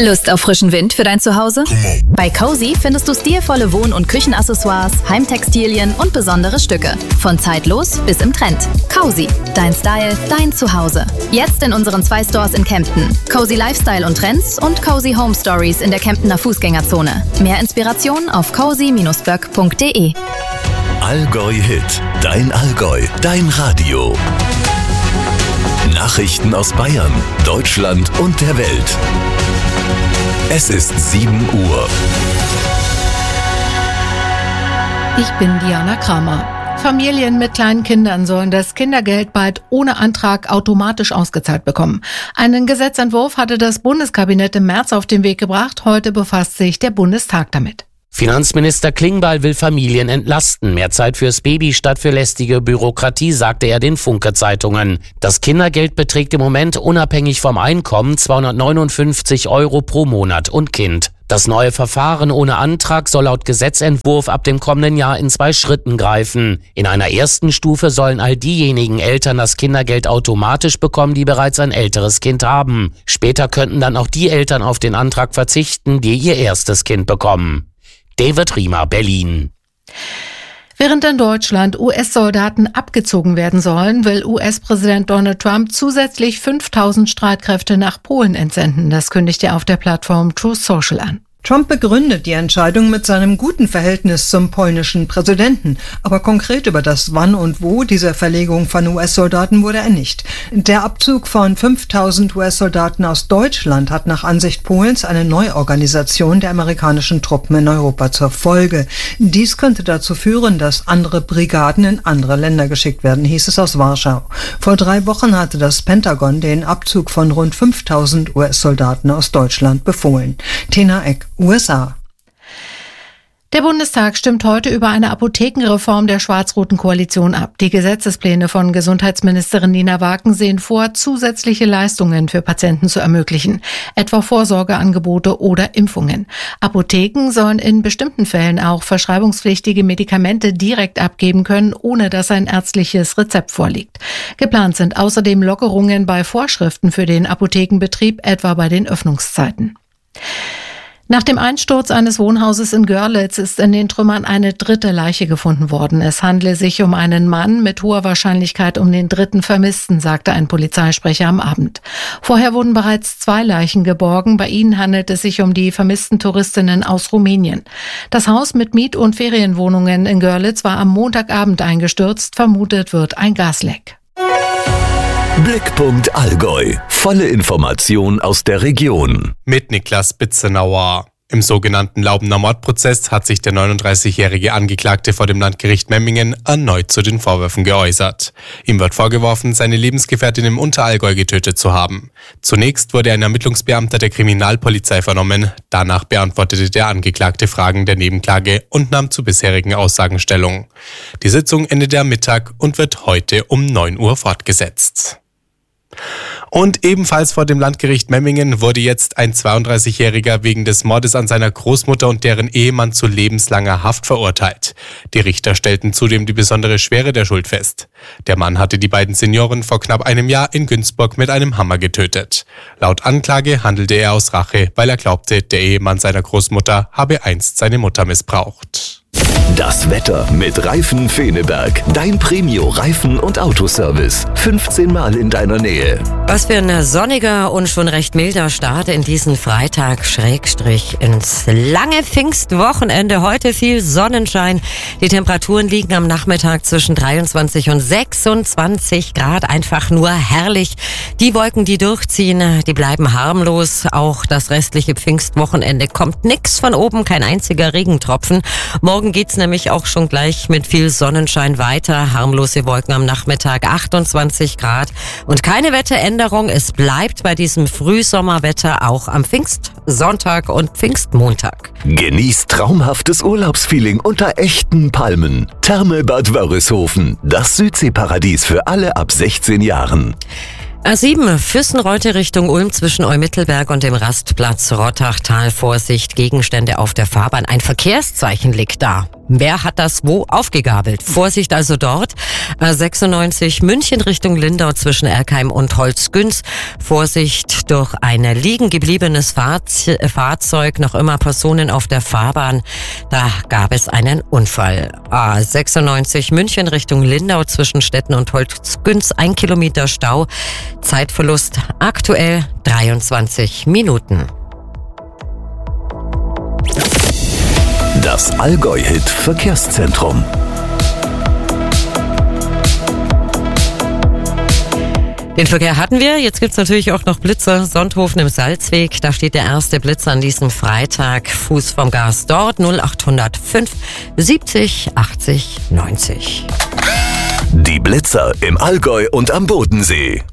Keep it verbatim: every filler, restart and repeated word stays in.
Lust auf frischen Wind für dein Zuhause? Bei Cozy findest du stilvolle Wohn- und Küchenaccessoires, Heimtextilien und besondere Stücke. Von zeitlos bis im Trend. Cozy, dein Style, dein Zuhause. Jetzt in unseren zwei Stores in Kempten. Cozy Lifestyle und Trends und Cozy Home Stories in der Kemptener Fußgängerzone. Mehr Inspiration auf cozy Bindestrich böck punkt de. Allgäu Hit, dein Allgäu, dein Radio. Nachrichten aus Bayern, Deutschland und der Welt. Es ist sieben Uhr. Ich bin Diana Kramer. Familien mit kleinen Kindern sollen das Kindergeld bald ohne Antrag automatisch ausgezahlt bekommen. Einen Gesetzentwurf hatte das Bundeskabinett im März auf den Weg gebracht. Heute befasst sich der Bundestag damit. Finanzminister Klingbeil will Familien entlasten. Mehr Zeit fürs Baby statt für lästige Bürokratie, sagte er den Funke-Zeitungen. Das Kindergeld beträgt im Moment unabhängig vom Einkommen zweihundertneunundfünfzig Euro pro Monat und Kind. Das neue Verfahren ohne Antrag soll laut Gesetzentwurf ab dem kommenden Jahr in zwei Schritten greifen. In einer ersten Stufe sollen all diejenigen Eltern das Kindergeld automatisch bekommen, die bereits ein älteres Kind haben. Später könnten dann auch die Eltern auf den Antrag verzichten, die ihr erstes Kind bekommen. David Riemer, Berlin. Während in Deutschland U S-Soldaten abgezogen werden sollen, will U S-Präsident Donald Trump zusätzlich fünftausend Streitkräfte nach Polen entsenden. Das kündigt er auf der Plattform Truth Social an. Trump begründet die Entscheidung mit seinem guten Verhältnis zum polnischen Präsidenten. Aber konkret über das Wann und Wo dieser Verlegung von U S-Soldaten wurde er nicht. Der Abzug von fünftausend U S-Soldaten aus Deutschland hat nach Ansicht Polens eine Neuorganisation der amerikanischen Truppen in Europa zur Folge. Dies könnte dazu führen, dass andere Brigaden in andere Länder geschickt werden, hieß es aus Warschau. Vor drei Wochen hatte das Pentagon den Abzug von rund fünftausend U S-Soldaten aus Deutschland befohlen. Tena Eck, U S A. Der Bundestag stimmt heute über eine Apothekenreform der schwarz-roten Koalition ab. Die Gesetzespläne von Gesundheitsministerin Nina Waken sehen vor, zusätzliche Leistungen für Patienten zu ermöglichen, etwa Vorsorgeangebote oder Impfungen. Apotheken sollen in bestimmten Fällen auch verschreibungspflichtige Medikamente direkt abgeben können, ohne dass ein ärztliches Rezept vorliegt. Geplant sind außerdem Lockerungen bei Vorschriften für den Apothekenbetrieb, etwa bei den Öffnungszeiten. Nach dem Einsturz eines Wohnhauses in Görlitz ist in den Trümmern eine dritte Leiche gefunden worden. Es handle sich um einen Mann, mit hoher Wahrscheinlichkeit um den dritten Vermissten, sagte ein Polizeisprecher am Abend. Vorher wurden bereits zwei Leichen geborgen. Bei ihnen handelt es sich um die vermissten Touristinnen aus Rumänien. Das Haus mit Miet- und Ferienwohnungen in Görlitz war am Montagabend eingestürzt. Vermutet wird ein Gasleck. Blickpunkt Allgäu. Volle Information aus der Region. Mit Niklas Bitzenauer. Im sogenannten Laubener Mordprozess hat sich der neununddreißigjährige Angeklagte vor dem Landgericht Memmingen erneut zu den Vorwürfen geäußert. Ihm wird vorgeworfen, seine Lebensgefährtin im Unterallgäu getötet zu haben. Zunächst wurde ein Ermittlungsbeamter der Kriminalpolizei vernommen. Danach beantwortete der Angeklagte Fragen der Nebenklage und nahm zu bisherigen Aussagen Stellung. Die Sitzung endete am Mittag und wird heute um neun Uhr fortgesetzt. Und ebenfalls vor dem Landgericht Memmingen wurde jetzt ein zweiunddreißigjähriger wegen des Mordes an seiner Großmutter und deren Ehemann zu lebenslanger Haft verurteilt. Die Richter stellten zudem die besondere Schwere der Schuld fest. Der Mann hatte die beiden Senioren vor knapp einem Jahr in Günzburg mit einem Hammer getötet. Laut Anklage handelte er aus Rache, weil er glaubte, der Ehemann seiner Großmutter habe einst seine Mutter missbraucht. Das Wetter mit Reifen Feneberg. Dein Premio-Reifen- und Autoservice. fünfzehn Mal in deiner Nähe. Was für ein sonniger und schon recht milder Start in diesen Freitag Schrägstrich ins lange Pfingstwochenende. Heute viel Sonnenschein. Die Temperaturen liegen am Nachmittag zwischen dreiundzwanzig und sechsundzwanzig Grad. Einfach nur herrlich. Die Wolken, die durchziehen, die bleiben harmlos. Auch das restliche Pfingstwochenende kommt nix von oben, kein einziger Regentropfen. Morgen geht's nämlich auch schon gleich mit viel Sonnenschein weiter. Harmlose Wolken am Nachmittag, achtundzwanzig Grad. Und keine Wetteränderung. Es bleibt bei diesem Frühsommerwetter auch am Pfingstsonntag und Pfingstmontag. Genießt traumhaftes Urlaubsfeeling unter echten Palmen. Therme Bad Wörishofen. Das Südseeparadies für alle ab sechzehn Jahren. A sieben, Füssenreute Richtung Ulm zwischen Eumittelberg und dem Rastplatz Rottachtal. Vorsicht, Gegenstände auf der Fahrbahn. Ein Verkehrszeichen liegt da. wer hat das wo aufgegabelt? Vorsicht also dort. A sechsundneunzig München Richtung Lindau zwischen Erkheim und Holzgünz. Vorsicht durch ein liegen gebliebenes Fahrzeug, noch immer Personen auf der Fahrbahn. Da gab es einen Unfall. A sechsundneunzig München Richtung Lindau zwischen Stetten und Holzgünz. Ein Kilometer Stau. Zeitverlust aktuell dreiundzwanzig Minuten. Das Allgäu-Hit Verkehrszentrum. Den Verkehr hatten wir. Jetzt gibt's natürlich auch noch Blitzer. Sonthofen im Salzweg. Da steht der erste Blitzer an diesem Freitag. Fuß vom Gas dort. null acht null fünf siebzig achtzig neunzig. Die Blitzer im Allgäu und am Bodensee.